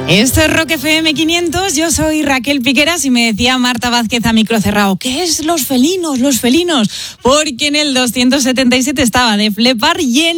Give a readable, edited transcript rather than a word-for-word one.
Esto es Rock FM 500, yo soy Raquel Piqueras y me decía Marta Vázquez a micro cerrado, ¿qué es los felinos? Porque en el 277 estaba Def Leppard y en